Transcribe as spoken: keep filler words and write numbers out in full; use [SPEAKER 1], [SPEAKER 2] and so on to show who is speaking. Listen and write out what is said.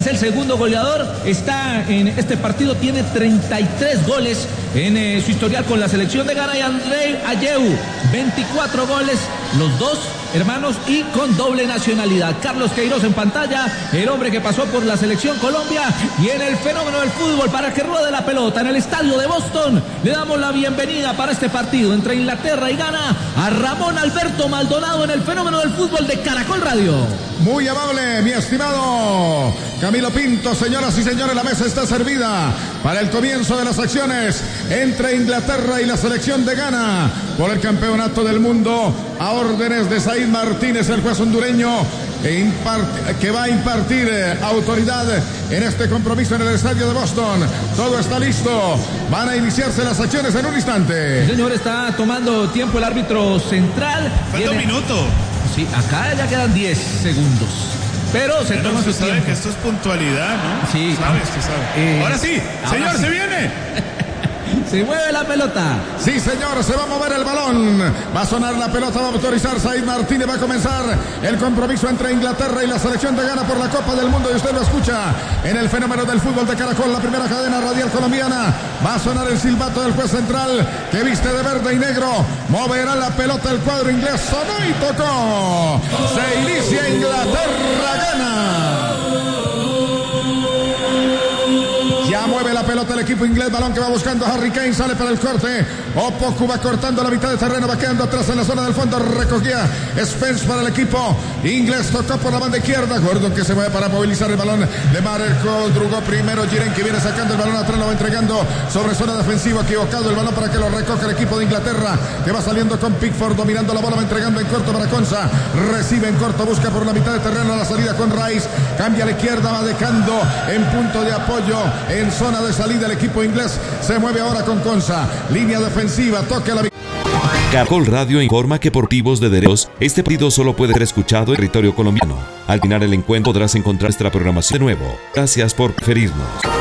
[SPEAKER 1] el segundo goleador, está en este partido, tiene treinta y tres goles en eh, su historial con la selección de Ghana, y André Ayew, veinticuatro goles, los dos hermanos y con doble nacionalidad. Carlos Queiroz en pantalla, el hombre que pasó por la selección Colombia, y en el fenómeno del fútbol para que ruede la pelota en el estadio de Boston, le damos la bienvenida para este partido entre Inglaterra y Ghana a Ramón Alberto Maldonado en el fenómeno del fútbol de Caracol Radio.
[SPEAKER 2] Muy amable, mi estimado Camilo Pinto. Señoras y señores, la mesa está servida para el comienzo de las acciones entre Inglaterra y la selección de Ghana por el campeonato del mundo, a órdenes de Said Martínez, el juez hondureño, que va a impartir eh, autoridad en este compromiso en el estadio de Boston. Todo está listo, van a iniciarse las acciones en un instante.
[SPEAKER 1] El señor, está tomando tiempo el árbitro central.
[SPEAKER 3] Falta un minuto.
[SPEAKER 1] Sí, acá ya quedan diez segundos. Pero se
[SPEAKER 3] Pero
[SPEAKER 1] toma su
[SPEAKER 3] sabe
[SPEAKER 1] tiempo.
[SPEAKER 3] que esto es puntualidad, ¿no?
[SPEAKER 1] Sí.
[SPEAKER 3] Sabes que sabe.
[SPEAKER 1] Eh,
[SPEAKER 3] ahora sí,
[SPEAKER 1] ahora
[SPEAKER 3] señor,
[SPEAKER 1] sí.
[SPEAKER 3] se viene.
[SPEAKER 1] Se mueve la pelota.
[SPEAKER 2] Sí, señor, se va a mover el balón. Va a sonar la pelota, va a autorizar Said Martínez. Va a comenzar el compromiso entre Inglaterra y la selección de Ghana por la Copa del Mundo. Y usted lo escucha en el fenómeno del fútbol de Caracol, la primera cadena radial colombiana. Va a sonar el silbato del juez central, que viste de verde y negro. Moverá la pelota el cuadro inglés. Sonó y tocó. Se inicia Inglaterra-Ghana. Ya mueve la pelota el equipo inglés, balón que va buscando a Harry Kane, sale para el corte. Opoku va cortando la mitad de terreno, va quedando atrás en la zona del fondo, recogía Spence para el equipo inglés, tocó por la banda izquierda, Gordon que se mueve para movilizar el balón, de Marco Drugó primero, Giren que viene sacando el balón atrás, lo va entregando sobre zona defensiva, equivocado el balón para que lo recoja el equipo de Inglaterra, que va saliendo con Pickford, dominando la bola, va entregando en corto para Konsa, recibe en corto, busca por la mitad de terreno, la salida con Rice, cambia a la izquierda, va dejando en punto de apoyo, en zona de salida el equipo inglés, se mueve ahora con Konsa, línea defensiva, toque a la...
[SPEAKER 4] Caracol Radio informa que por motivos de derechos, este partido solo puede ser escuchado en territorio colombiano. Al final el encuentro podrás encontrar nuestra programación de nuevo. Gracias por preferirnos.